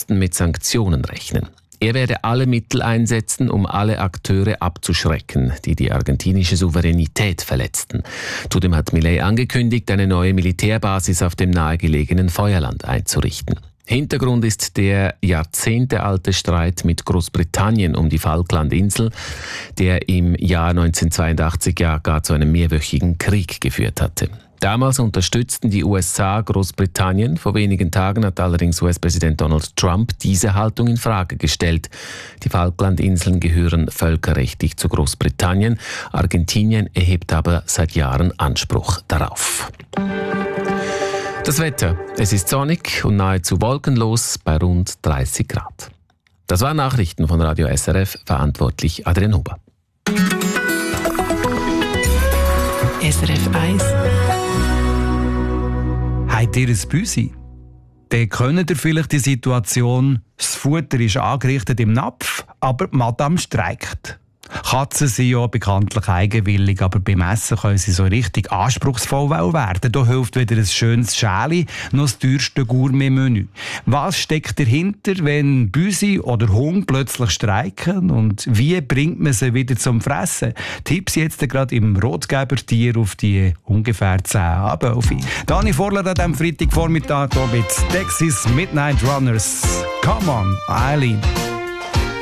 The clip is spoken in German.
müssten mit Sanktionen rechnen. Er werde alle Mittel einsetzen, um alle Akteure abzuschrecken, die die argentinische Souveränität verletzten. Zudem hat Milei angekündigt, eine neue Militärbasis auf dem nahegelegenen Feuerland einzurichten. Hintergrund ist der jahrzehntealte Streit mit Großbritannien um die Falklandinsel, der im Jahr 1982 ja gar zu einem mehrwöchigen Krieg geführt hatte. Damals unterstützten die USA Großbritannien. Vor wenigen Tagen hat allerdings US-Präsident Donald Trump diese Haltung in Frage gestellt. Die Falklandinseln gehören völkerrechtlich zu Großbritannien. Argentinien erhebt aber seit Jahren Anspruch darauf. Das Wetter. Es ist sonnig und nahezu wolkenlos bei rund 30 Grad. Das waren Nachrichten von Radio SRF, verantwortlich Adrian Huber. SRF 1. Habt ihr ein Büsi? Dann kennt ihr vielleicht die Situation, das Futter ist angerichtet im Napf, aber die Madame streikt. Katzen sind ja bekanntlich eigenwillig, aber beim Essen können sie so richtig anspruchsvoll werden. Da hilft weder ein schönes Schäli noch das teuerste Gourmet-Menü. Was steckt dahinter, wenn Büsi oder Hund plötzlich streiken? Und wie bringt man sie wieder zum Fressen? Tipps jetzt gerade im Rotgebertier auf die ungefähr 10 Abwölfe. Dani Vorler an diesem Freitagvormittag hier mit Texas Midnight Runners. Come on, Eileen.